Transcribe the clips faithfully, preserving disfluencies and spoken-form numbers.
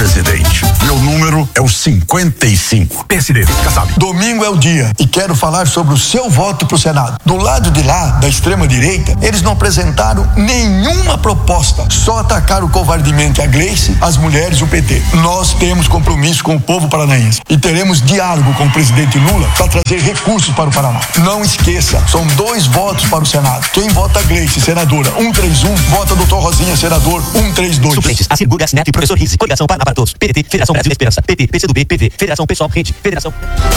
presidente. Meu número é o cinquenta e cinco. P S D, fica sabe. Domingo é o dia e quero falar sobre o seu voto pro Senado. Do lado de lá, da extrema direita, eles não apresentaram nenhuma proposta, só atacaram covardemente a Gleice, as mulheres e o P T. Nós temos compromisso com o povo paranaense e teremos diálogo com o presidente Lula para trazer recursos para o Paraná. Não esqueça, são dois votos para o Senado. Quem vota Gleice, senadora cento e trinta e um, vota doutor Rosinha, senador cento e trinta e dois. Suplentes, Assir Gugas Neto e professor Rizzi. Coligação Paraná para Todos. P D T, Federação Brasil Esperança. P T, P C do B, P V, Federação Pessoal Rede, Federação...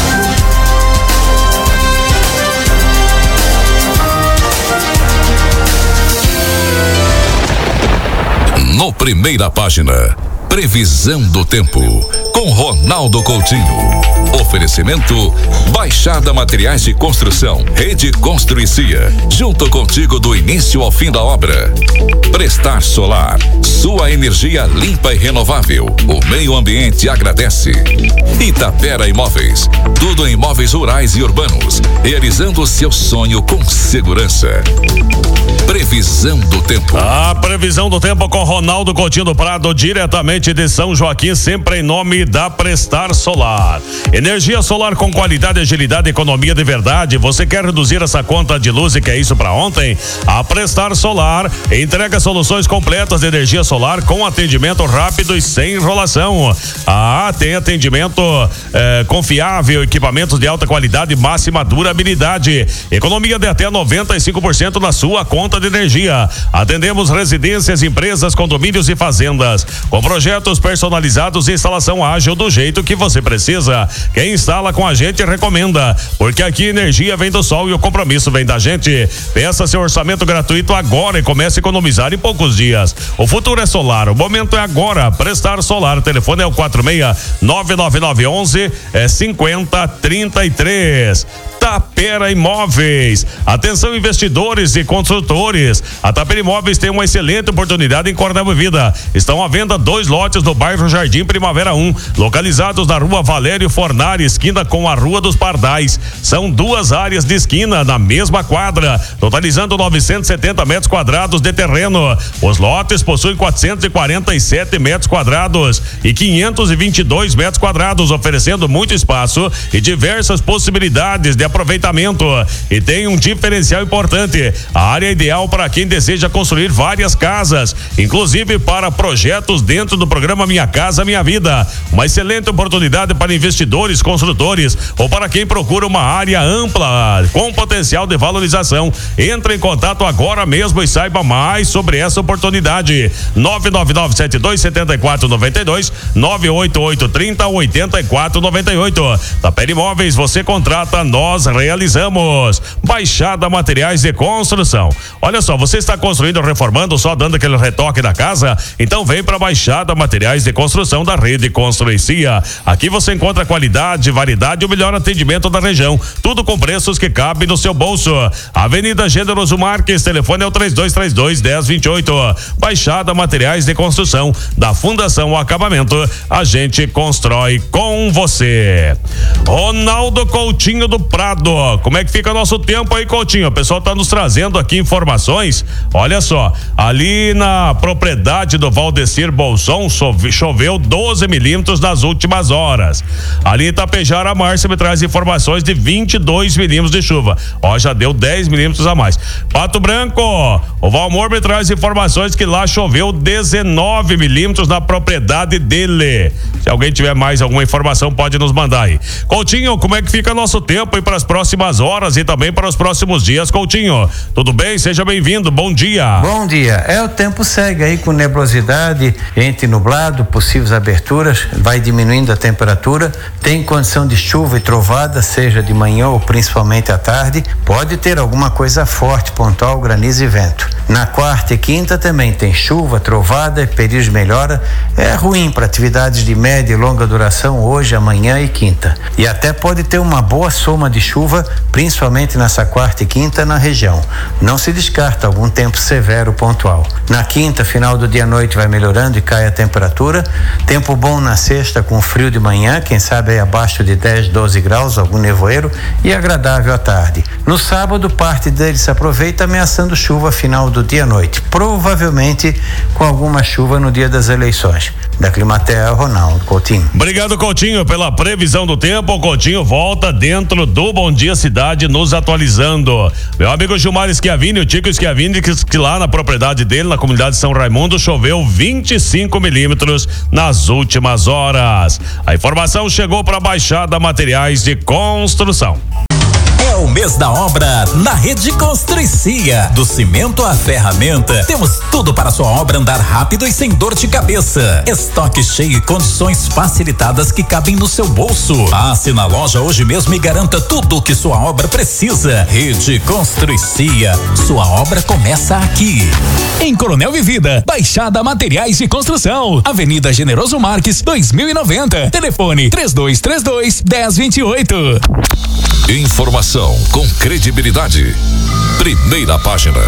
No Primeira Página, previsão do tempo, com Ronaldo Coutinho. Oferecimento, Baixada Materiais de Construção, Rede Construicia, junto contigo do início ao fim da obra. Prestar Solar, sua energia limpa e renovável, o meio ambiente agradece. Itapera Imóveis, tudo em imóveis rurais e urbanos, realizando o seu sonho com segurança. Previsão do tempo. A previsão do tempo com Ronaldo Coutinho do Prado, diretamente de São Joaquim, sempre em nome da Prestar Solar. Energia solar com qualidade, agilidade e economia de verdade. Você quer reduzir essa conta de luz e quer isso para ontem? A Prestar Solar entrega soluções completas de energia solar com atendimento rápido e sem enrolação. Ah, tem atendimento eh, confiável, equipamentos de alta qualidade e máxima durabilidade. Economia de até noventa e cinco por cento na sua conta de energia. Atendemos residências, empresas, condomínios e fazendas com projetos personalizados e instalação ágil do jeito que você precisa. Quem instala com a gente recomenda, porque aqui energia vem do sol e o compromisso vem da gente. Peça seu orçamento gratuito agora e comece a economizar em poucos dias. O futuro é solar, o momento é agora. Prestar Solar, o telefone é o quatro seis nove nove nove onze é cinquenta trinta e três. Tapera Imóveis. Atenção, investidores e construtores. A Tapera Imóveis tem uma excelente oportunidade em Cordel Vida. Estão à venda dois lotes no bairro Jardim Primavera um, localizados na rua Valério Fornari, esquina com a Rua dos Pardais. São duas áreas de esquina na mesma quadra, totalizando novecentos e setenta metros quadrados de terreno. Os lotes possuem quatrocentos e quarenta e sete metros quadrados e quinhentos e vinte e dois metros quadrados, oferecendo muito espaço e diversas possibilidades de aproveitamento. E tem um diferencial importante: a área ideal para quem deseja construir várias casas, inclusive para projetos dentro do programa Minha Casa Minha Vida. Uma excelente oportunidade para investidores, construtores ou para quem procura uma área ampla com potencial de valorização. Entre em contato agora mesmo e saiba mais sobre essa oportunidade. nove nove nove sete dois sete quatro nove dois, nove oito oito três zero oito quatro nove oito. Tapera Imóveis, você contrata, nós realizamos. Baixada Materiais de Construção. Olha só, você está construindo ou reformando, só dando aquele retoque da casa? Então vem para Baixada Materiais de Construção da Rede Construicia. Aqui você encontra qualidade, variedade e o melhor atendimento da região. Tudo com preços que cabem no seu bolso. Avenida Generoso Marques, telefone é o três dois três dois, um zero dois oito. Baixada Materiais de Construção, da Fundação ao Acabamento, a gente constrói com você. Ronaldo Coutinho do Prado, como é que fica nosso tempo aí, Coutinho? O pessoal tá nos trazendo aqui informações. Olha só, ali na propriedade do Valdecir Bolson choveu doze milímetros nas últimas horas. Ali em Itapejara, a Márcia me traz informações de vinte e dois milímetros de chuva. Ó, já deu dez milímetros a mais. Pato Branco, o Valmor me traz informações que lá choveu dezenove milímetros na propriedade dele. Se alguém tiver mais alguma informação, pode nos mandar aí. Coutinho, como é que fica nosso tempo aí para as próximas horas e também para os próximos dias, Coutinho? Tudo bem? Seja bem-vindo, bom dia. Bom dia. É, o tempo segue aí com nebulosidade, entre nublado, possíveis aberturas, vai diminuindo a temperatura, tem condição de chuva e trovada, seja de manhã ou principalmente à tarde. Pode ter alguma coisa forte, pontual, granizo e vento. Na quarta e quinta também tem chuva, trovada, período de melhora. É ruim para atividades de média e longa duração hoje, amanhã e quinta. E até pode ter uma boa soma de chuva, principalmente nessa quarta e quinta na região. Não se descarta algum tempo severo pontual. Na quinta, final do dia à noite vai melhorando e cai a temperatura. Tempo bom na sexta com frio de manhã, quem sabe aí abaixo de dez, doze graus, algum nevoeiro, e agradável à tarde. No sábado, parte dele se aproveita ameaçando chuva final do dia à noite, provavelmente com alguma chuva no dia das eleições. Da Climatea, Ronaldo Coutinho. Obrigado, Coutinho, pela previsão do tempo. O Coutinho volta dentro do Bom Dia Cidade, nos atualizando. Meu amigo Gilmar Schiavini, o Tico Schiavini, que, que lá na propriedade dele, na comunidade de São Raimundo, choveu vinte e cinco milímetros nas últimas horas. A informação chegou para a Baixada Materiais de Construção. É o mês da obra na Rede Construcia. Do cimento à ferramenta, temos tudo para sua obra andar rápido e sem dor de cabeça. Estoque cheio e condições facilitadas que cabem no seu bolso. Passe na loja hoje mesmo e garanta tudo o que sua obra precisa. Rede Construcia. Sua obra começa aqui. Em Coronel Vivida, Baixada Materiais de Construção, Avenida Generoso Marques, dois mil e noventa. Telefone três dois três dois, um zero dois oito. Informação com credibilidade. Primeira página.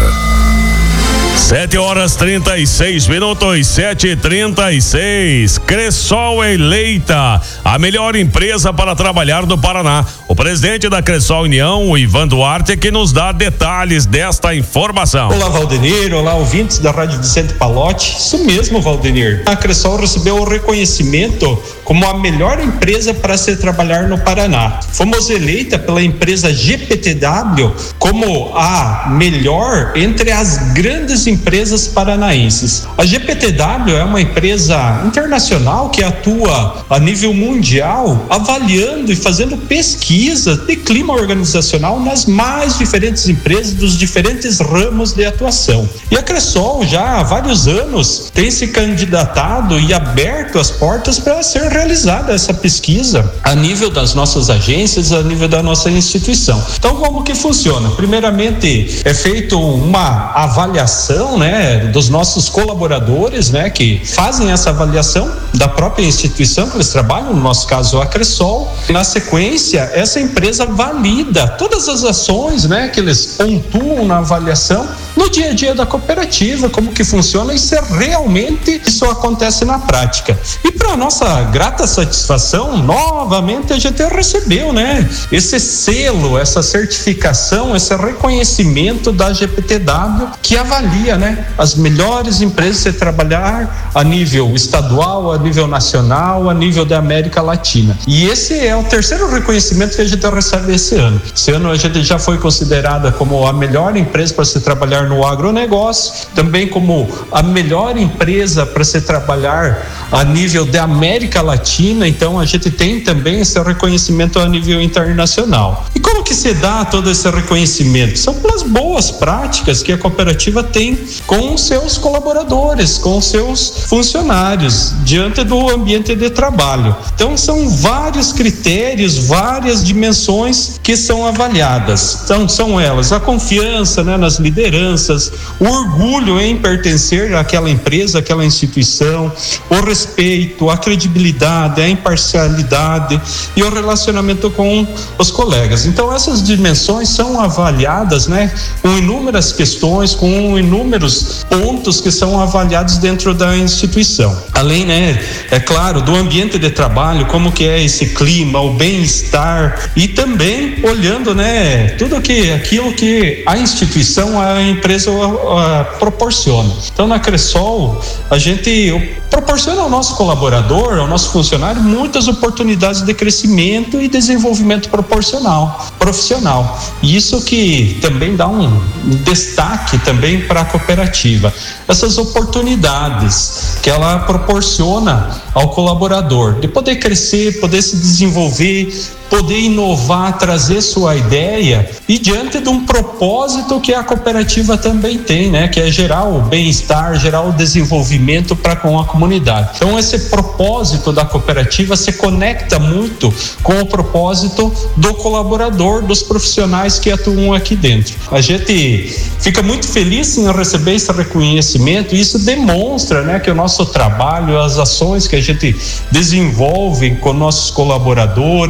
Sete horas trinta e seis minutos, sete e trinta e seis. Cressol eleita a melhor empresa para trabalhar no Paraná. O presidente da Cressol União, o Ivan Duarte, que nos dá detalhes desta informação. Olá, Valdenir. Olá, ouvintes da Rádio Vicente Palotti. Isso mesmo, Valdenir. A Cressol recebeu o reconhecimento como a melhor empresa para se trabalhar no Paraná. Fomos eleita pela empresa G P T W como a melhor entre as grandes empresas paranaenses. A G P T W é uma empresa internacional que atua a nível mundial, avaliando e fazendo pesquisa de clima organizacional nas mais diferentes empresas dos diferentes ramos de atuação. E a Cressol já há vários anos tem se candidatado e aberto as portas para ser realizada essa pesquisa a nível das nossas agências, a nível da nossa instituição. Então, como que funciona? Primeiramente, é feito uma avaliação, né, dos nossos colaboradores, né, que fazem essa avaliação da própria instituição que eles trabalham, no nosso caso a Cressol. Na sequência, essa empresa valida todas as ações, né, que eles pontuam na avaliação no dia a dia da cooperativa, como que funciona e se realmente isso acontece na prática. E para nossa grata satisfação, novamente a gente recebeu, né, esse selo, essa certificação, esse reconhecimento da G P T W, que avalia, né, as melhores empresas a trabalhar a nível estadual, a nível nacional, a nível da América Latina. E esse é o terceiro reconhecimento que a gente recebe esse ano. Esse ano a gente já foi considerada como a melhor empresa para se trabalhar no agronegócio, também como a melhor empresa para se trabalhar a nível da América Latina. Então a gente tem também esse reconhecimento a nível internacional. E como que se dá todo esse reconhecimento? São pelas boas práticas que a cooperativa tem com seus colaboradores, com seus funcionários, diante do ambiente de trabalho. Então são vários critérios, várias dimensões que são avaliadas. Então são elas: a confiança, né, nas lideranças, o orgulho em pertencer àquela empresa, àquela instituição, o respeito, a credibilidade, a imparcialidade e o relacionamento com os colegas. Então essas dimensões são avaliadas, né, com inúmeras questões, com inúmeros pontos que são avaliados dentro da instituição. Além, né, é claro, do ambiente de trabalho, como que é esse clima, o bem-estar, e também olhando, né, tudo que aquilo que a instituição, a empresa a, a, proporciona. Então na Cressol a gente proporciona ao nosso colaborador, ao nosso funcionário, muitas oportunidades de crescimento e desenvolvimento proporcional, profissional. E isso que também dá um destaque também para a cooperativa. Essas oportunidades que ela proporciona ao colaborador de poder crescer, poder se desenvolver, poder inovar, trazer sua ideia, e diante de um propósito que a cooperativa também tem, né, que é gerar o bem-estar, gerar o desenvolvimento para com a comunidade. Então esse propósito da cooperativa se conecta muito com o propósito do colaborador, dos profissionais que atuam aqui dentro. A gente fica muito feliz em receber esse reconhecimento, e isso demonstra, né, que o nosso trabalho, as ações que a gente desenvolve com nossos colaboradores,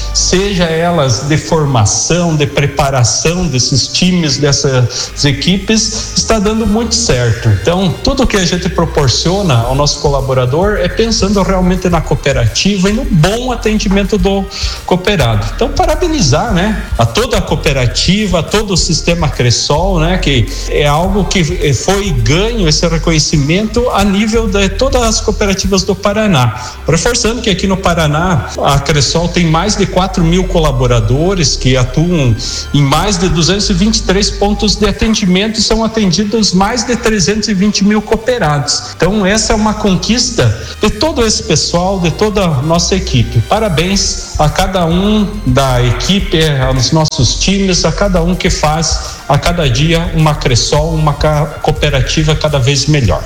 seja elas de formação, de preparação desses times, dessas equipes, está dando muito certo. Então, tudo que a gente proporciona ao nosso colaborador é pensando realmente na cooperativa e no bom atendimento do cooperado. Então, parabenizar, né, a toda a cooperativa, a todo o sistema Cressol, né, que é algo que foi ganho, esse reconhecimento a nível de todas as cooperativas do Paraná. Reforçando que aqui no Paraná a Cressol tem mais de quatro mil colaboradores que atuam em mais de duzentos e vinte e três pontos de atendimento e são atendidos mais de trezentos e vinte mil cooperados. Então essa é uma conquista de todo esse pessoal, de toda a nossa equipe. Parabéns a cada um da equipe, aos nossos times, a cada um que faz a cada dia uma Cressol, uma cooperativa cada vez melhor.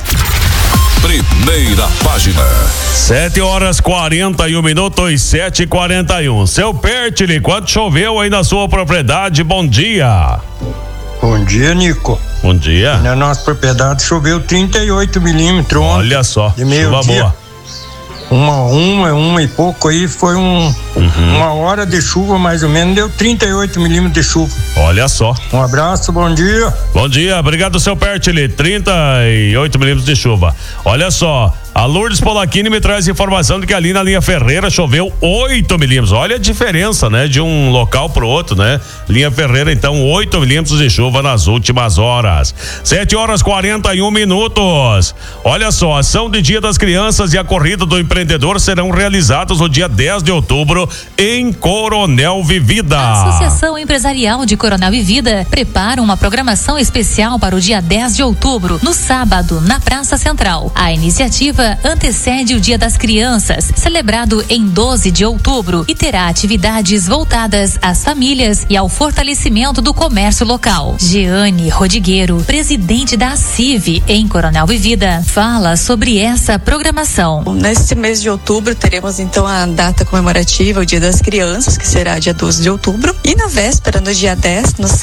Primeira página. Sete horas quarenta e um minutos, sete e quarenta e um. Seu Pertile, quanto choveu aí na sua propriedade? Bom dia. Bom dia, Nico. Bom dia. Na nossa propriedade choveu trinta e oito milímetros ontem. Olha só, de meio chuva dia. boa. Uma, uma, uma e pouco aí, foi um, uhum. uma hora de chuva mais ou menos, deu trinta e oito milímetros de chuva. Olha só. Um abraço, bom dia. Bom dia, obrigado, seu Pertile, trinta e oito milímetros de chuva. Olha só, a Lourdes Polacchini me traz informação de que ali na linha Ferreira choveu oito milímetros. Olha a diferença, né? De um local pro outro, né? Linha Ferreira, então, oito milímetros de chuva nas últimas horas. Sete horas quarenta e um minutos. Olha só, a ação de Dia das Crianças e a corrida do empreendedor serão realizados no dia dez de outubro em Coronel Vivida. A Associação Empresarial de Coronel Vivida prepara uma programação especial para o dia dez de outubro, no sábado, na Praça Central. A iniciativa antecede o Dia das Crianças, celebrado em doze de outubro, e terá atividades voltadas às famílias e ao fortalecimento do comércio local. Jeane Rodrigueiro, presidente da ACIV em Coronel Vivida, fala sobre essa programação. Neste mês de outubro teremos então a data comemorativa, o Dia das Crianças, que será dia doze de outubro, e na véspera, no dia dez, no